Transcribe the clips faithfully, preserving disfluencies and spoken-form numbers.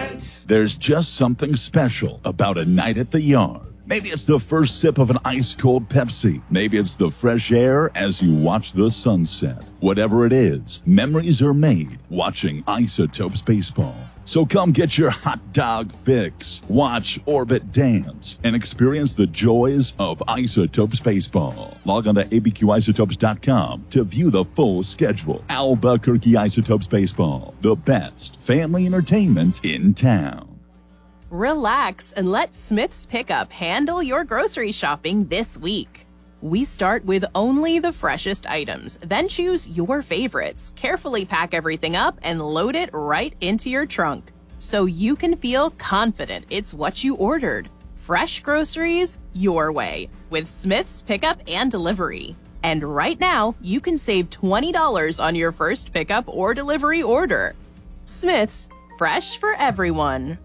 Kent. There's just something special about a night at the yard. Maybe it's the first sip of an ice-cold Pepsi. Maybe it's the fresh air as you watch the sunset. Whatever it is, memories are made watching Isotopes baseball. So come get your hot dog fix, watch Orbit dance, and experience the joys of Isotopes baseball. Log on to A B Q isotopes dot com to view the full schedule. Albuquerque Isotopes baseball, the best family entertainment in town. Relax and let Smith's Pickup handle your grocery shopping this week. We start with only the freshest items, then choose your favorites, carefully pack everything up, and load it right into your trunk so you can feel confident it's what you ordered. Fresh groceries your way with Smith's Pickup and Delivery. And right now, you can save twenty dollars on your first pickup or delivery order. Smith's, fresh for everyone.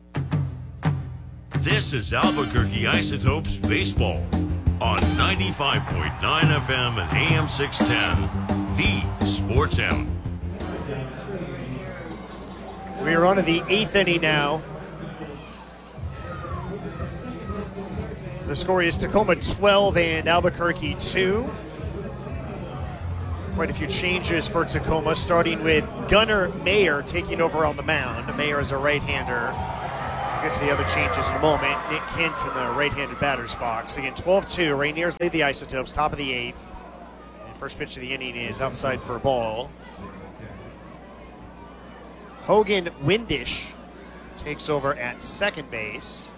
This is Albuquerque Isotopes Baseball on ninety-five point nine F M and A M six ten, the Sports Hound. We are on to the eighth inning now. The score is Tacoma twelve and Albuquerque two. Quite a few changes for Tacoma, starting with Gunnar Mayer taking over on the mound. Mayer is a right-hander. We'll get to the other changes in a moment. Nick Kent in the right-handed batter's box. Again, twelve two. Rainiers lead the Isotopes, top of the eighth. And first pitch of the inning is outside for a ball. Hogan Windish takes over at second base.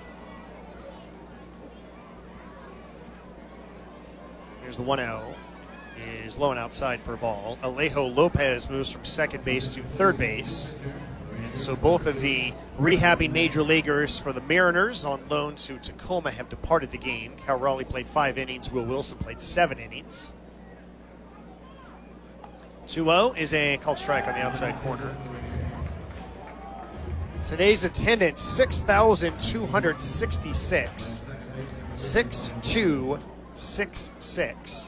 Here's the one oh. Is low and outside for a ball. Alejo Lopez moves from second base to third base. And so both of the rehabbing major leaguers for the Mariners on loan to Tacoma have departed the game. Cal Raleigh played five innings. Will Wilson played seven innings. two oh is a called strike on the outside corner. Today's attendance, six thousand two hundred sixty-six. six two six six.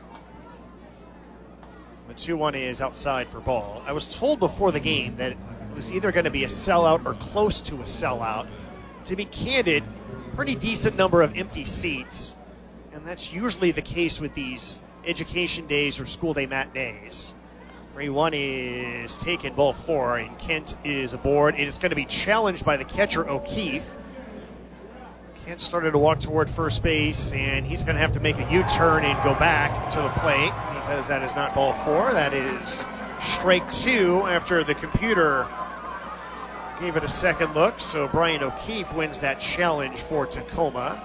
The two one is outside for ball. I was told before the game that it was either going to be a sellout or close to a sellout. To be candid, pretty decent number of empty seats, and that's usually the case with these education days or school day matinees. three one is taken, ball four, and Kent is aboard. It is going to be challenged by the catcher, O'Keefe. Kent started to walk toward first base, and he's going to have to make a U-turn and go back to the plate because that is not ball four. That is strike two after the computer gave it a second look. So Brian O'Keefe wins that challenge for Tacoma.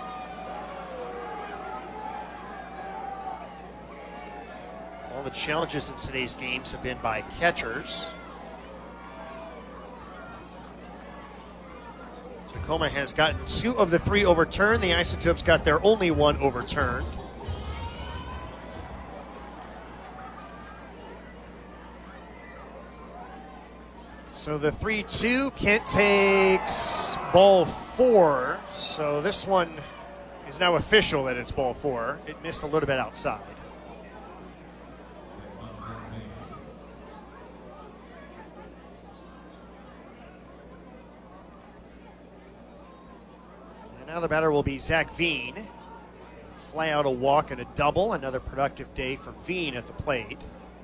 All the challenges in today's games have been by catchers. Tacoma has gotten two of the three overturned. The Isotopes got their only one overturned. So the three two, Kent takes ball four. So this one is now official that it's ball four. It missed a little bit outside. Now the batter will be Zach Veen. Fly out a walk and a double. Another productive day for Veen at the plate.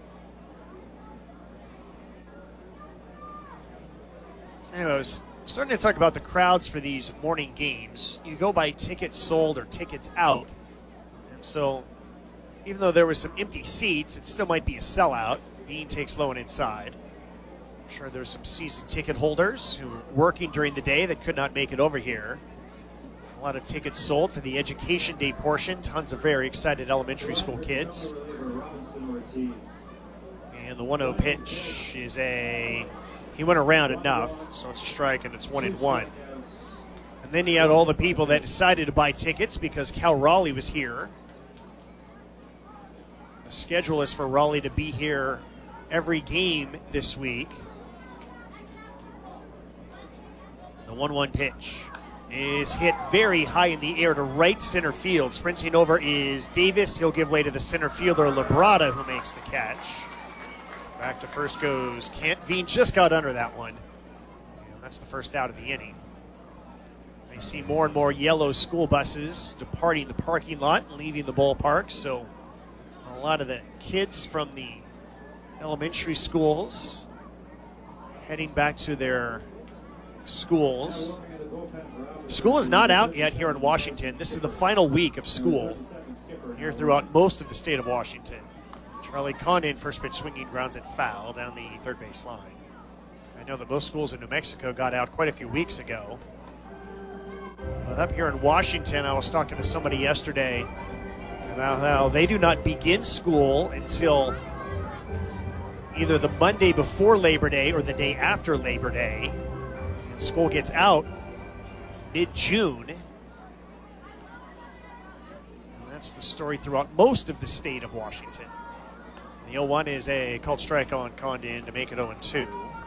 Anyways, starting to talk about the crowds for these morning games. You go by tickets sold or tickets out. And so, even though there was some empty seats, it still might be a sellout. Veen takes low and inside. I'm sure there's some season ticket holders who were working during the day that could not make it over here. A lot of tickets sold for the Education Day portion. Tons of very excited elementary school kids. And the one oh pitch is a... He went around enough, so it's a strike and it's one and one. And then you had all the people that decided to buy tickets because Cal Raleigh was here. The schedule is for Raleigh to be here every game this week. The one one pitch is hit very high in the air to right center field. Sprinting over is Davis. He'll give way to the center fielder, Labrada, who makes the catch. Back to first goes Kent. Veen just got under that one. That's the first out of the inning. I see more and more yellow school buses departing the parking lot and leaving the ballpark. So a lot of the kids from the elementary schools heading back to their schools. School is not out yet here in Washington. This is the final week of school here throughout most of the state of Washington. Charlie Condon, first pitch swinging, grounds it foul down the third base line. I know that most schools in New Mexico got out quite a few weeks ago. But up here in Washington, I was talking to somebody yesterday about how they do not begin school until either the Monday before Labor Day or the day after Labor Day. And school gets out mid-June. And that's the story throughout most of the state of Washington. The oh one is a called strike on Condon to make it oh and two.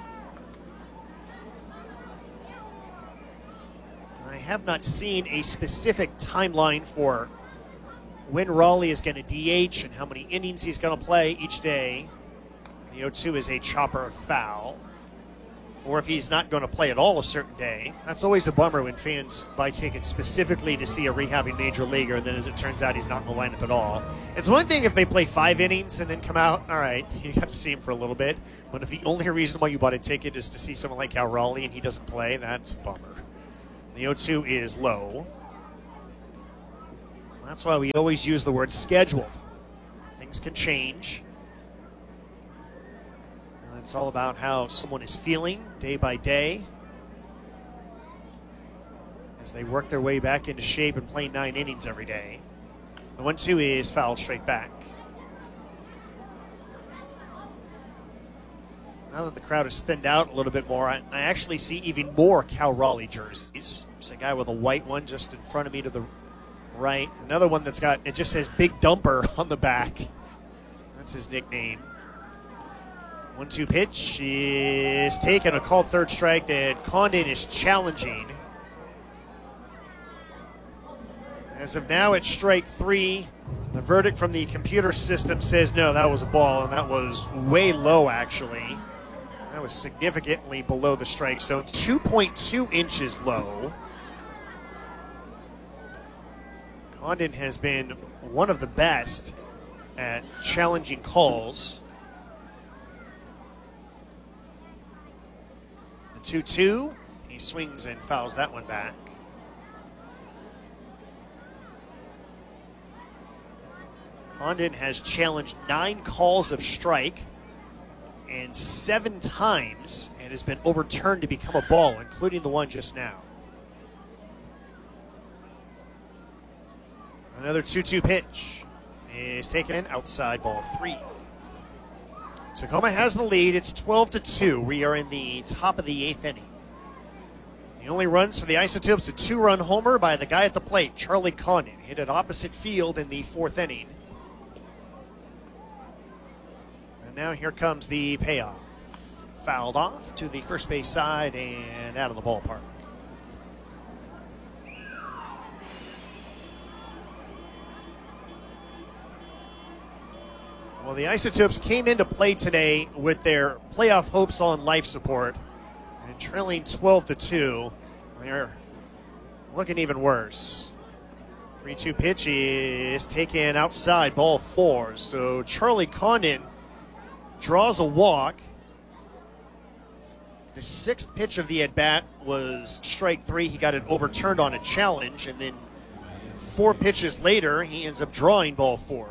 I have not seen a specific timeline for when Raleigh is going to D H and how many innings he's going to play each day. The oh two is a chopper foul. Or if he's not going to play at all a certain day. That's always a bummer when fans buy tickets specifically to see a rehabbing major leaguer, and then as it turns out, he's not in the lineup at all. It's one thing if they play five innings and then come out, all right, you got to see him for a little bit. But if the only reason why you bought a ticket is to see someone like Cal Raleigh and he doesn't play, that's a bummer. The oh two is low. That's why we always use the word scheduled. Things can change. And it's all about how someone is feeling day by day as they work their way back into shape and play nine innings every day. The one two is fouled straight back. Now that the crowd has thinned out a little bit more, I, I actually see even more Cal Raleigh jerseys. There's a guy with a white one just in front of me to the right. Another one that's got, it just says Big Dumper on the back. That's his nickname. one two pitch is taken, a called third strike that Condon is challenging. As of now, it's strike three. The verdict from the computer system says no, that was a ball, and that was way low, actually. That was significantly below the strike zone, two point two inches low. Condon has been one of the best at challenging calls. The two two, he swings and fouls that one back. Condon has challenged nine calls of strike and seven times and has been overturned to become a ball, including the one just now. Another two two pitch is taken outside, ball three. Tacoma has the lead. It's twelve to two. We are in the top of the eighth inning. The only runs for the Isotopes, a two-run homer by the guy at the plate, Charlie Condon, hit at opposite field in the fourth inning. And now here comes the payoff. Fouled off to the first base side and out of the ballpark. Well, the Isotopes came into play today with their playoff hopes on life support and trailing twelve to two. They're looking even worse. three two pitch is taken outside, ball four. So Charlie Condon draws a walk. The sixth pitch of the at-bat was strike three. He got it overturned on a challenge, and then four pitches later, he ends up drawing ball four.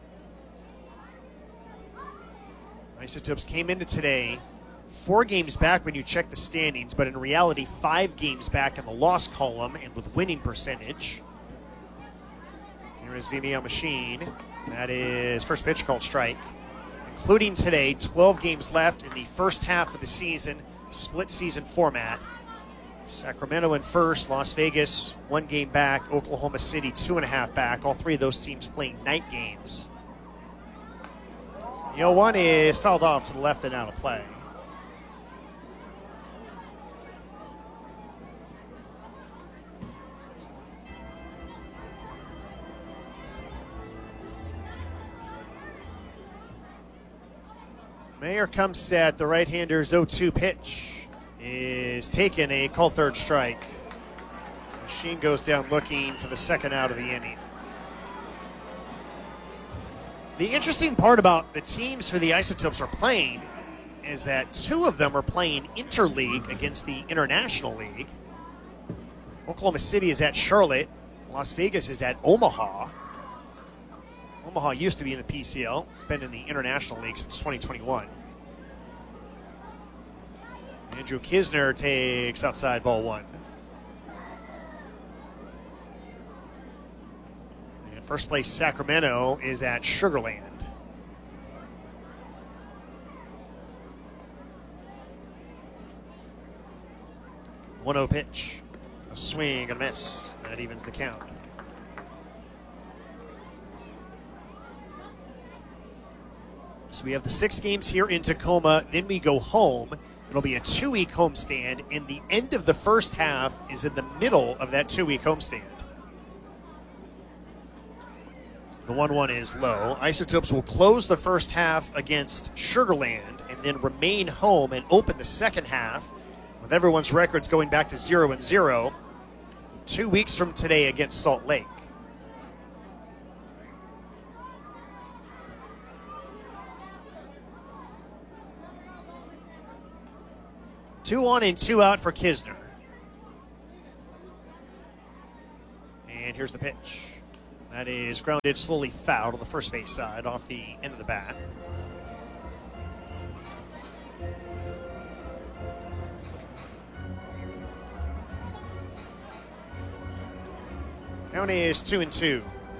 Isotopes came into today four games back when you check the standings, but in reality, five games back in the loss column and with winning percentage. Here is Vimeo Machine. That is first pitch called strike. Including today, twelve games left in the first half of the season, split season format. Sacramento in first, Las Vegas one game back, Oklahoma City two and a half back. All three of those teams playing night games. The oh one is fouled off to the left and out of play. Mayer comes set. The right-hander's oh two pitch is is taken, a called third strike. Machine goes down looking for the second out of the inning. The interesting part about the teams who the Isotopes are playing is that two of them are playing interleague against the International League. Oklahoma City is at Charlotte. Las Vegas is at Omaha. Omaha used to be in the P C L. It's been in the International League since twenty twenty-one. Andrew Kisner takes outside ball one. And first place Sacramento is at Sugarland. one oh pitch. A swing and a miss. That evens the count. So we have the six games here in Tacoma. Then we go home. It'll be a two-week homestand, and the end of the first half is in the middle of that two-week homestand. The one one is low. Isotopes will close the first half against Sugarland and then remain home and open the second half with everyone's records going back to zero and zero. Two weeks from today against Salt Lake. Two on and two out for Kisner. And here's the pitch. That is grounded, slowly fouled on the first base side off the end of the bat. Count is two and two.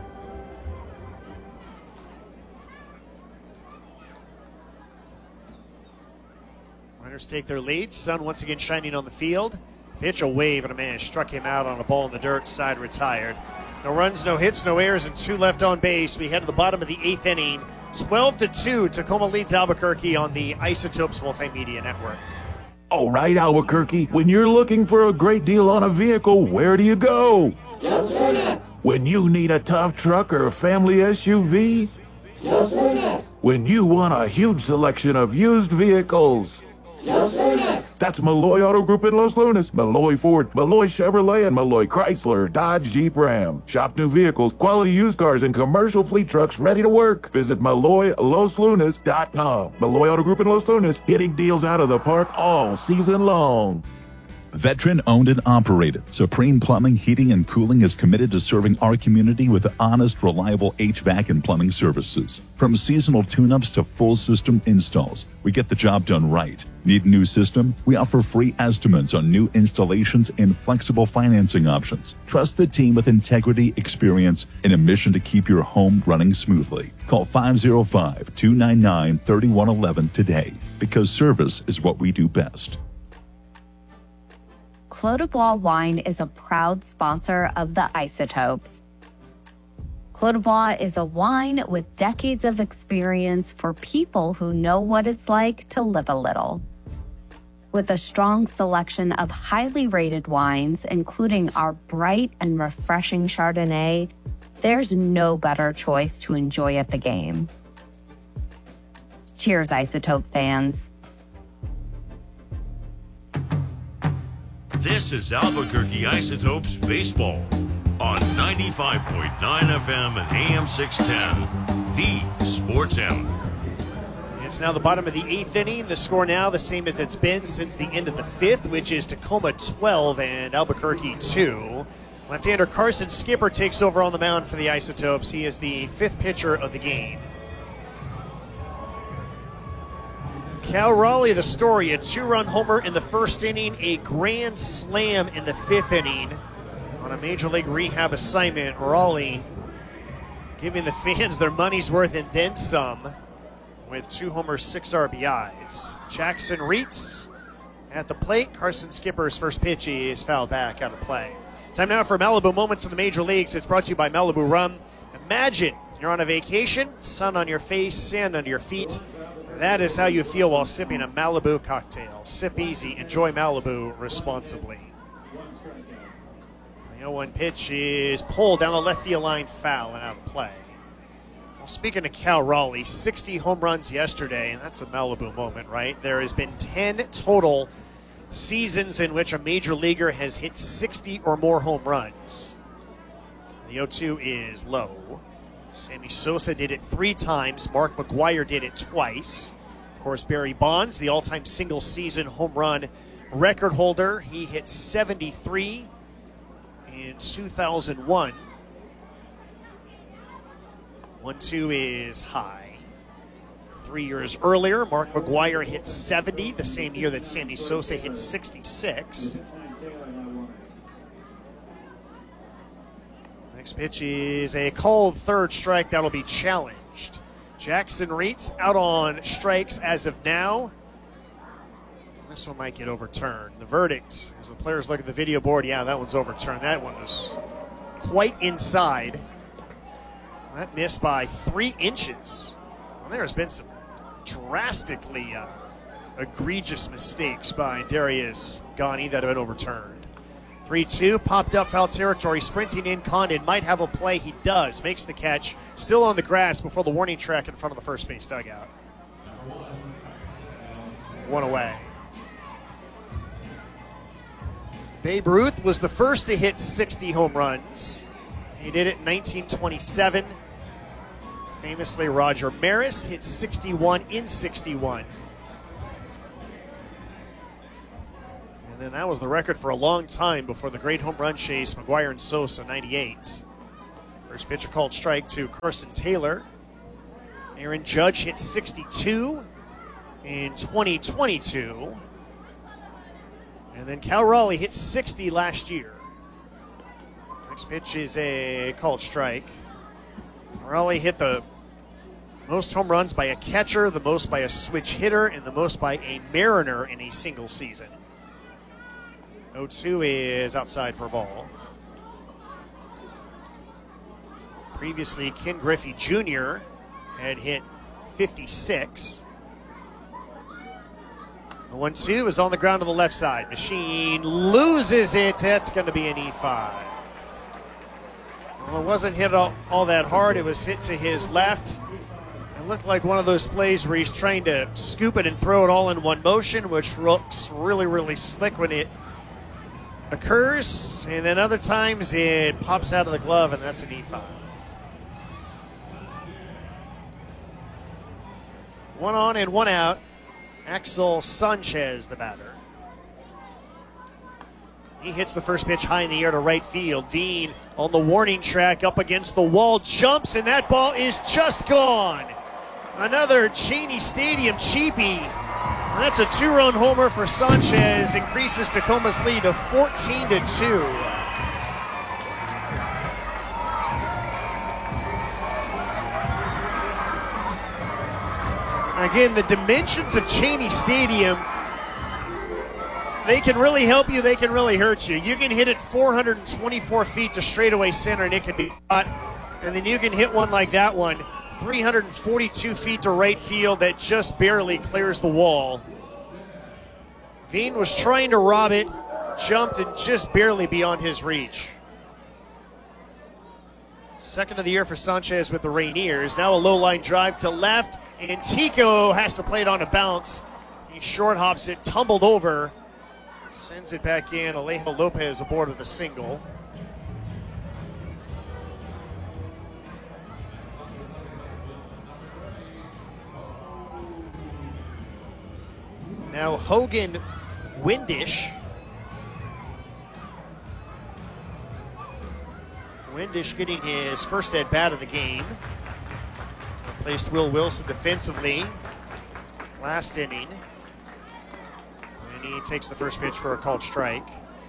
Runners take their lead. Sun once again shining on the field. Pitch, a wave and a man struck him out on a ball in the dirt. Side retired. No runs, no hits, no errors, and two left on base. We head to the bottom of the eighth inning. twelve to two. Tacoma leads Albuquerque on the Isotopes Multimedia Network. All right, Albuquerque, when you're looking for a great deal on a vehicle, where do you go? Los Lunas. When you need a tough truck or a family S U V? Los Lunas. When you want a huge selection of used vehicles? Los Lunas. That's Malloy Auto Group in Los Lunas, Malloy Ford, Malloy Chevrolet, and Malloy Chrysler, Dodge, Jeep, Ram. Shop new vehicles, quality used cars, and commercial fleet trucks ready to work. Visit Malloy Los Lunas dot com. Malloy Auto Group in Los Lunas, hitting deals out of the park all season long. Veteran owned and operated, Supreme Plumbing, Heating, and Cooling is committed to serving our community with honest, reliable H V A C and plumbing services. From seasonal tune-ups to full system installs, we get the job done right. Need a new system? We offer free estimates on new installations and flexible financing options. Trust the team with integrity, experience, and a mission to keep your home running smoothly. Call five oh five, two nine nine, three one one one today, because service is what we do best. Clos du Bois Wine is a proud sponsor of the Isotopes. Clos du Bois is a wine with decades of experience for people who know what it's like to live a little. With a strong selection of highly rated wines, including our bright and refreshing Chardonnay, there's no better choice to enjoy at the game. Cheers, Isotope fans. This is Albuquerque Isotopes Baseball on ninety-five point nine F M and A M six ten, the Sports Animal. It's now the bottom of the eighth inning. The score now the same as it's been since the end of the fifth, which is Tacoma twelve and Albuquerque two. Left-hander Carson Skipper takes over on the mound for the Isotopes. He is the fifth pitcher of the game. Cal Raleigh, the story, a two-run homer in the first inning, a grand slam in the fifth inning on a Major League Rehab assignment. Raleigh giving the fans their money's worth and then some with two homers, six R B Is. Jackson Reitz at the plate. Carson Skipper's first pitch is fouled back out of play. Time now for Malibu Moments in the Major Leagues. It's brought to you by Malibu Rum. Imagine you're on a vacation, sun on your face, sand under your feet. That is how you feel while sipping a Malibu cocktail. Sip easy, enjoy Malibu responsibly. The oh one pitch is pulled down the left field line, foul and out of play. Well, speaking of Cal Raleigh, sixty home runs yesterday, and that's a Malibu moment, right? There has been ten total seasons in which a major leaguer has hit sixty or more home runs. The oh two is low. Sammy Sosa did it three times. Mark McGwire did it twice. Of course, Barry Bonds, the all-time single-season home run record holder. He hit seventy-three in two thousand one. one two is high. Three years earlier, Mark McGwire hit seventy, the same year that Sammy Sosa hit sixty-six. Next pitch is a called third strike that'll be challenged. Jackson Reitz out on strikes as of now. This one might get overturned. The verdict, as the players look at the video board, yeah, that one's overturned. That one was quite inside. That missed by three inches. Well, there's been some drastically uh, egregious mistakes by Darius Ghani that have been overturned. three two, popped up foul territory, sprinting in. Condon might have a play. He does. Makes the catch. Still on the grass before the warning track in front of the first base dugout. One away. Babe Ruth was the first to hit sixty home runs. He did it in nineteen twenty-seven. Famously, Roger Maris hit sixty-one in sixty-one. And then that was the record for a long time before the great home run chase, McGwire and Sosa, ninety-eight. First pitch, a called strike to Carson Taylor. Aaron Judge hit sixty-two in twenty twenty-two. And then Cal Raleigh hit sixty last year. Next pitch is a called strike. Raleigh hit the most home runs by a catcher, the most by a switch hitter, and the most by a Mariner in a single season. oh two is outside for a ball. Previously, Ken Griffey Junior had hit fifty-six. The one two is on the ground to the left side. Machine loses it. That's going to be an E five. Well, it wasn't hit all, all that hard. It was hit to his left. It looked like one of those plays where he's trying to scoop it and throw it all in one motion, which looks really, really slick when it occurs. And then other times it pops out of the glove, and that's an E five. One on and one out. Axel Sanchez, the batter. He hits the first pitch high in the air to right field. Veen on the warning track up against the wall, jumps, and that ball is just gone. Another Cheney Stadium cheapie. That's a two-run homer for Sanchez. Increases Tacoma's lead to fourteen to two. Again, the dimensions of Cheney Stadium, they can really help you, they can really hurt you. You can hit it four hundred twenty-four feet to straightaway center and it can be hot. And then you can hit one like that one, three hundred forty-two feet to right field that just barely clears the wall. Veen was trying to rob it, jumped and just barely beyond his reach. Second of the year for Sanchez with the Rainiers. Now a low line drive to left, and Tico has to play it on a bounce. He short hops it, tumbled over, sends it back in. Alejo Lopez aboard with a single. Now Hogan Windish. Windish getting his first at bat of the game. Replaced Will Wilson defensively last inning. And he takes the first pitch for a called strike.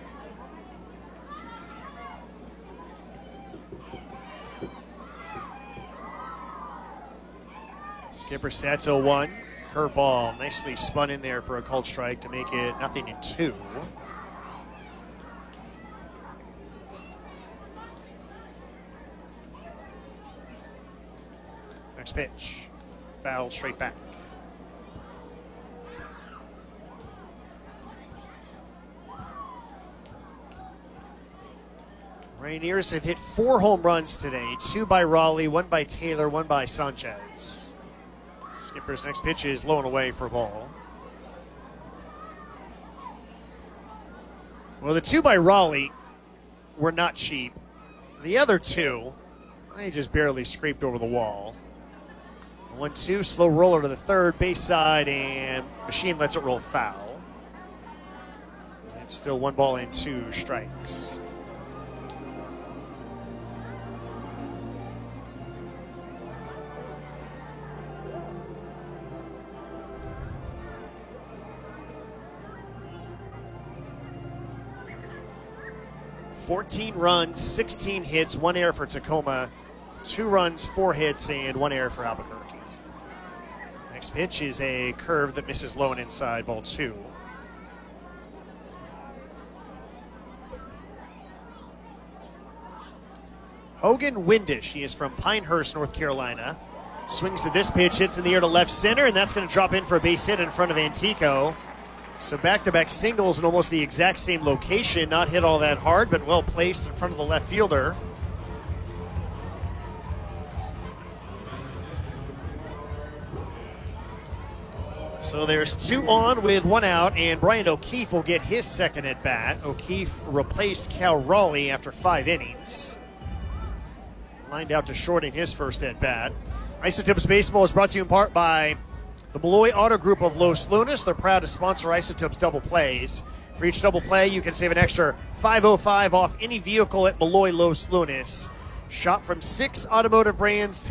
Skipper sets oh one. Curveball nicely spun in there for a called strike to make it nothing in two. Next pitch. Foul straight back. Rainiers have hit four home runs today. Two by Raleigh, one by Taylor, one by Sanchez. Skipper's next pitch is low and away for a ball. Well, the two by Raleigh were not cheap. The other two, they just barely scraped over the wall. One two, slow roller to the third, base side, and Machine lets it roll foul. It's still one ball and two strikes. fourteen runs, sixteen hits, one error for Tacoma, two runs, four hits, and one error for Albuquerque. Next pitch is a curve that misses low and inside, ball two. Hogan Windish, he is from Pinehurst, North Carolina. Swings to this pitch, hits in the air to left center, and that's going to drop in for a base hit in front of Antico. So back-to-back singles in almost the exact same location. Not hit all that hard, but well placed in front of the left fielder. So there's two on with one out, and Brian O'Keefe will get his second at bat. O'Keefe replaced Cal Raleigh after five innings. Lined out to short in his first at bat. Isotopes Baseball is brought to you in part by the Malloy Auto Group of Los Lunas. They're proud to sponsor Isotopes double plays. For each double play, you can save an extra five oh five off any vehicle at Malloy Los Lunas. Shop from six automotive brands